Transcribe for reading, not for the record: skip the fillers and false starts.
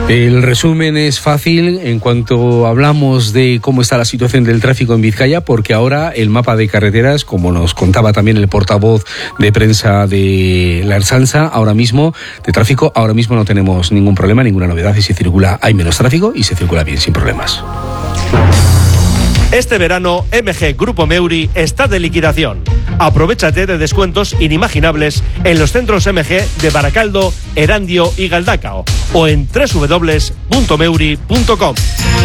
El resumen es fácil en cuanto hablamos de cómo está la situación del tráfico en Vizcaya, porque ahora el mapa de carreteras, como nos contaba también el portavoz de prensa de la Ertzaintza, ahora mismo no tenemos ningún problema, ninguna novedad, y se circula, hay menos tráfico y se circula bien, sin problemas. Este verano, MG Grupo Meuri está de liquidación. Aprovéchate de descuentos inimaginables en los centros MG de Baracaldo, Erandio y Galdacao o en www.meuri.com.